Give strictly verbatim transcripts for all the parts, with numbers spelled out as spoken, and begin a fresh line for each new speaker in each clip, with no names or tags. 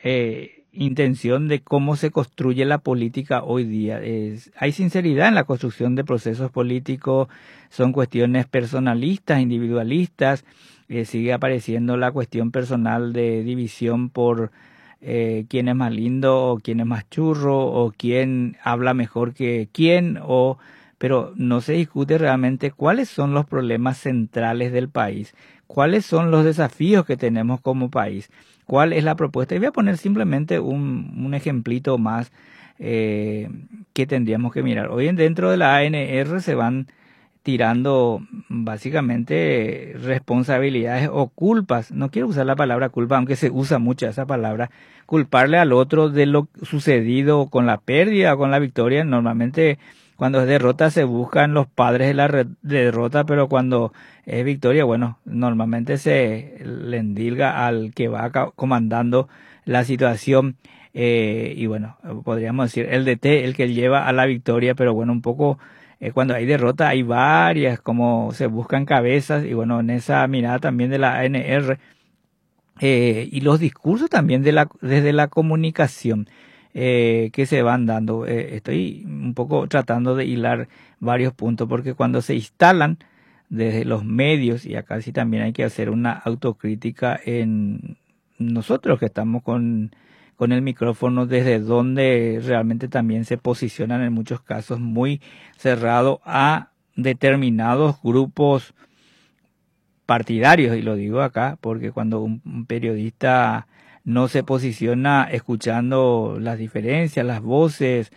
eh, intención de cómo se construye la política hoy día. Es, hay sinceridad en la construcción de procesos políticos, son cuestiones personalistas, individualistas, eh, sigue apareciendo la cuestión personal de división por eh, quién es más lindo o quién es más churro o quién habla mejor que quién, o, pero no se discute realmente cuáles son los problemas centrales del país, cuáles son los desafíos que tenemos como país, cuál es la propuesta. Y voy a poner simplemente un, un ejemplito más eh, que tendríamos que mirar. Hoy en dentro de la A N R se van tirando básicamente responsabilidades o culpas. No quiero usar la palabra culpa, aunque se usa mucho esa palabra. Culparle al otro de lo sucedido con la pérdida o con la victoria. Normalmente cuando es derrota se buscan los padres de la re- de derrota, pero cuando es victoria, bueno, normalmente se le endilga al que va ca- comandando la situación. Eh, y bueno, podríamos decir el D T, el que lleva a la victoria, pero bueno, un poco eh, cuando hay derrota hay varias, como se buscan cabezas, y bueno, en esa mirada también de la A N R, eh, y los discursos también de la, desde la comunicación eh, que se van dando. Eh, estoy un poco tratando de hilar varios puntos, porque cuando se instalan desde los medios, y acá sí también hay que hacer una autocrítica en nosotros que estamos con, con el micrófono, desde donde realmente también se posicionan en muchos casos muy cerrado a determinados grupos partidarios, y lo digo acá porque cuando un, un periodista no se posiciona escuchando las diferencias, las voces,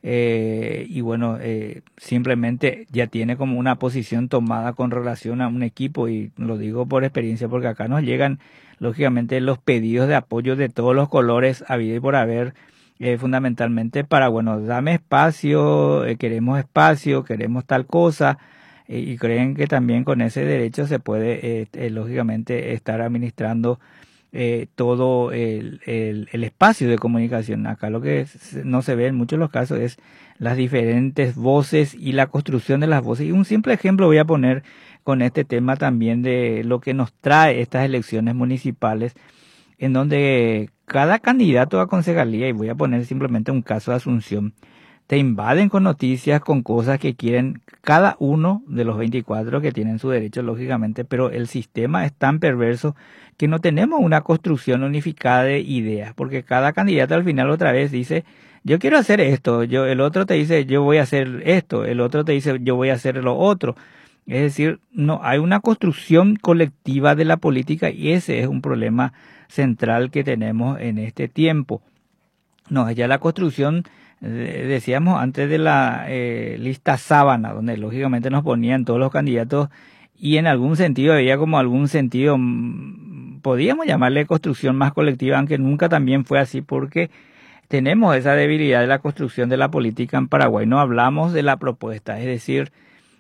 eh, y bueno, eh, simplemente ya tiene como una posición tomada con relación a un equipo, y lo digo por experiencia porque acá nos llegan lógicamente los pedidos de apoyo de todos los colores habido y por haber, eh, fundamentalmente para, bueno, dame espacio, eh, queremos espacio, queremos tal cosa, eh, y creen que también con ese derecho se puede, eh, eh, lógicamente, estar administrando eh, todo el, el, el espacio de comunicación. Acá lo que se- no se ve en muchos de los casos es las diferentes voces y la construcción de las voces. Y un simple ejemplo voy a poner con este tema también de lo que nos trae estas elecciones municipales, en donde cada candidato a concejalía, y voy a poner simplemente un caso de Asunción, te invaden con noticias, con cosas que quieren cada uno de los veinticuatro que tienen su derecho, lógicamente, pero el sistema es tan perverso que no tenemos una construcción unificada de ideas, porque cada candidato al final otra vez dice, yo quiero hacer esto, yo, el otro te dice, yo voy a hacer esto, el otro te dice, yo voy a hacer lo otro. Es decir, no hay una construcción colectiva de la política, y ese es un problema central que tenemos en este tiempo. No, ya la construcción, eh, decíamos antes de la eh, lista sábana, donde lógicamente nos ponían todos los candidatos, y en algún sentido había como algún sentido, mm, podíamos llamarle construcción más colectiva, aunque nunca también fue así, porque tenemos esa debilidad de la construcción de la política en Paraguay. No hablamos de la propuesta, es decir,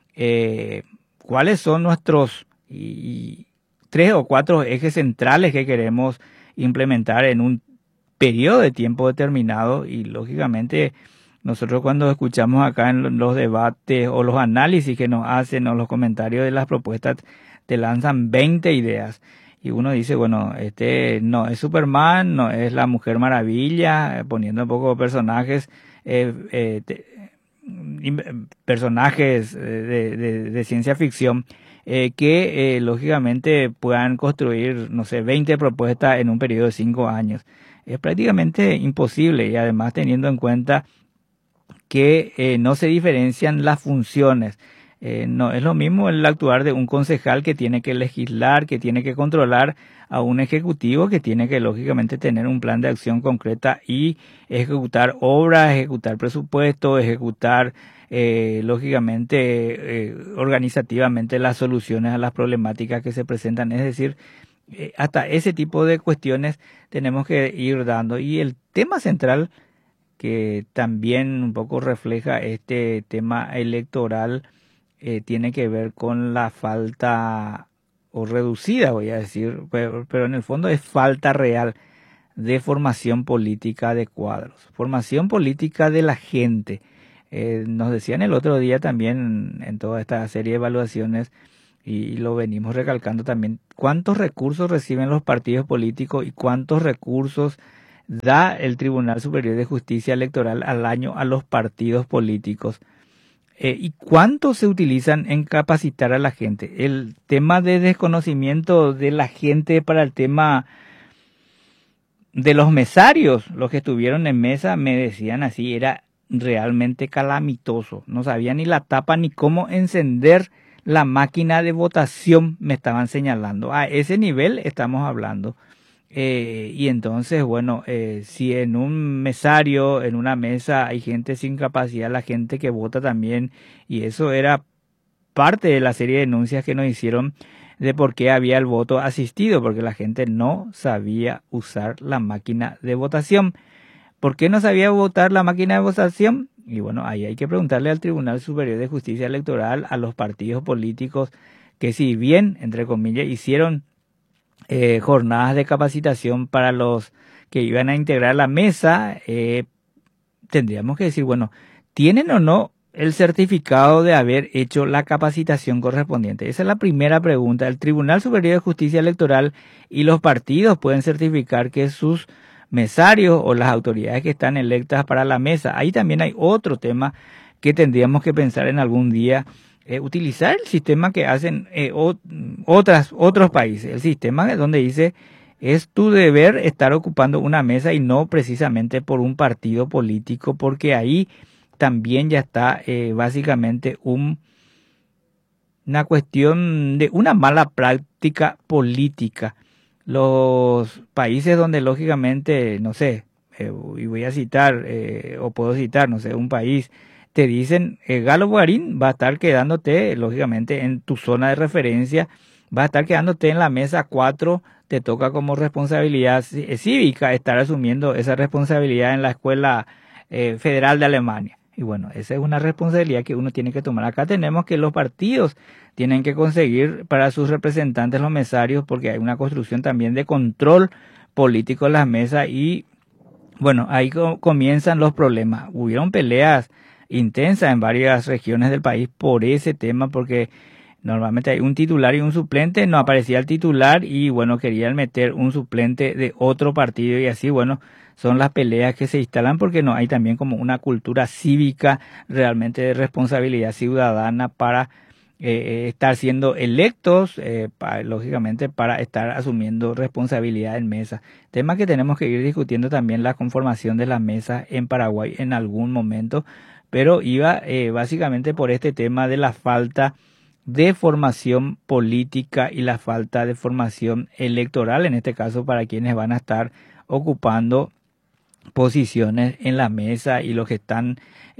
eh, cuáles son nuestros y, tres o cuatro ejes centrales que queremos implementar en un periodo de tiempo determinado. Y lógicamente nosotros cuando escuchamos acá en los debates o los análisis que nos hacen o los comentarios de las propuestas, te lanzan veinte ideas. Y uno dice, bueno, este no es Superman, no es la Mujer Maravilla, eh, poniendo un poco personajes, eh, eh, te- personajes de, de, de ciencia ficción, eh, que eh, lógicamente puedan construir, no sé, veinte propuestas en un periodo de cinco años. Es prácticamente imposible, y además teniendo en cuenta que eh, no se diferencian las funciones. Eh, no es lo mismo el actuar de un concejal que tiene que legislar, que tiene que controlar, a un ejecutivo que tiene que lógicamente tener un plan de acción concreta y ejecutar obras, ejecutar presupuestos, ejecutar eh, lógicamente, eh, organizativamente las soluciones a las problemáticas que se presentan. Es decir, eh, hasta ese tipo de cuestiones tenemos que ir dando. Y el tema central que también un poco refleja este tema electoral, eh, tiene que ver con la falta, o reducida, voy a decir, pero, pero en el fondo es falta real de formación política de cuadros, formación política de la gente. Eh, nos decían el otro día también en toda esta serie de evaluaciones, y lo venimos recalcando también, cuántos recursos reciben los partidos políticos y cuántos recursos da el Tribunal Superior de Justicia Electoral al año a los partidos políticos. Eh, ¿Y cuánto se utilizan en capacitar a la gente? El tema de desconocimiento de la gente para el tema de los mesarios, los que estuvieron en mesa, me decían así, era realmente calamitoso. No sabían ni la tapa ni cómo encender la máquina de votación, me estaban señalando. A ese nivel estamos hablando. Eh, y entonces, bueno, eh, si en un mesario, en una mesa, hay gente sin capacidad, la gente que vota también, y eso era parte de la serie de denuncias que nos hicieron de por qué había el voto asistido, porque la gente no sabía usar la máquina de votación. ¿Por qué no sabía votar la máquina de votación? Y bueno, ahí hay que preguntarle al Tribunal Superior de Justicia Electoral, a los partidos políticos, que si bien, entre comillas, hicieron eh, jornadas de capacitación para los que iban a integrar la mesa, eh, tendríamos que decir, bueno, ¿tienen o no el certificado de haber hecho la capacitación correspondiente? Esa es la primera pregunta. El Tribunal Superior de Justicia Electoral y los partidos pueden certificar que sus mesarios o las autoridades que están electas para la mesa. Ahí también hay otro tema que tendríamos que pensar en algún día, eh, utilizar el sistema que hacen eh, o, otras, otros países, el sistema donde dice es tu deber estar ocupando una mesa y no precisamente por un partido político, porque ahí también ya está eh, básicamente un, una cuestión de una mala práctica política. Los países donde lógicamente, no sé, eh, y voy a citar, eh, o puedo citar, no sé, un país, te dicen, eh, Galo Guarín va a estar quedándote, lógicamente, en tu zona de referencia, va a estar quedándote en la mesa cuatro, te toca como responsabilidad cívica estar asumiendo esa responsabilidad en la Escuela eh, Federal de Alemania. Y bueno, esa es una responsabilidad que uno tiene que tomar. Acá tenemos que los partidos tienen que conseguir para sus representantes los mesarios, porque hay una construcción también de control político en las mesas y bueno, ahí co- comienzan los problemas. Hubieron peleas intensas en varias regiones del país por ese tema, porque normalmente hay un titular y un suplente, no aparecía el titular y bueno, querían meter un suplente de otro partido y así, bueno, son las peleas que se instalan porque no hay también como una cultura cívica realmente de responsabilidad ciudadana para eh, estar siendo electos, eh, pa- lógicamente para estar asumiendo responsabilidad en mesa. Tema que tenemos que ir discutiendo también la conformación de la mesa en Paraguay en algún momento, pero iba eh, básicamente por este tema de la falta de formación política y la falta de formación electoral, en este caso para quienes van a estar ocupando posiciones en la mesa y los que están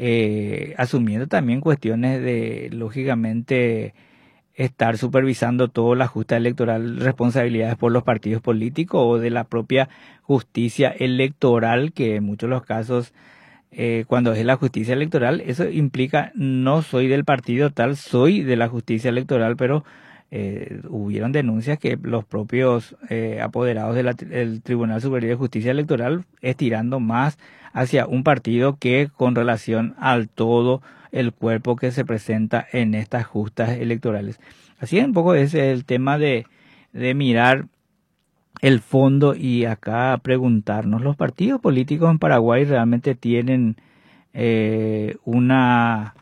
eh, asumiendo también cuestiones de, lógicamente, estar supervisando toda la justa electoral, responsabilidades por los partidos políticos o de la propia justicia electoral, que en muchos de los casos, eh, cuando es la justicia electoral, eso implica no soy del partido tal, soy de la justicia electoral, pero eh, hubieron denuncias que los propios eh, apoderados del Tribunal Superior de Justicia Electoral estirando más hacia un partido que con relación al todo el cuerpo que se presenta en estas justas electorales. Así un poco es el tema de, de mirar el fondo y acá preguntarnos, ¿los partidos políticos en Paraguay realmente tienen eh, una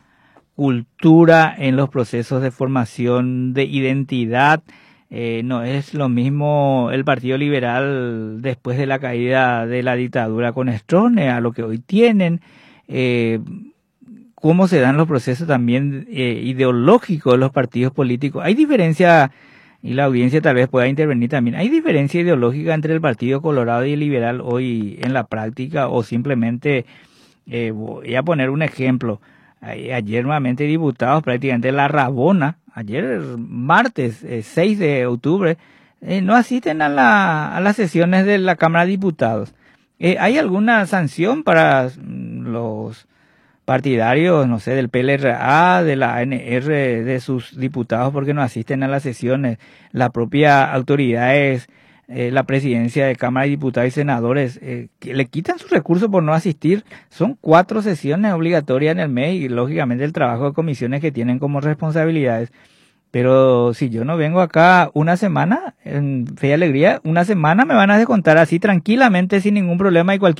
cultura en los procesos de formación de identidad? Eh, no es lo mismo el Partido Liberal después de la caída de la dictadura con Stroessner a lo que hoy tienen. Eh, cómo se dan los procesos también eh, ideológicos de los partidos políticos. Hay diferencia, y la audiencia tal vez pueda intervenir también, hay diferencia ideológica entre el Partido Colorado y el Liberal hoy en la práctica, o simplemente, eh, voy a poner un ejemplo, ayer nuevamente diputados, prácticamente la Rabona, ayer martes eh, seis de octubre, eh, no asisten a, la, a las sesiones de la Cámara de Diputados. Eh, ¿Hay alguna sanción para los partidarios, no sé, del P L R A, de la A N R, de sus diputados porque no asisten a las sesiones? La propia autoridades, eh, la presidencia de Cámara de Diputados y Senadores, eh, que le quitan sus recursos por no asistir. Son cuatro sesiones obligatorias en el mes y lógicamente el trabajo de comisiones que tienen como responsabilidades. Pero si yo no vengo acá una semana, en Fe y Alegría, una semana me van a descontar así tranquilamente, sin ningún problema y cualquier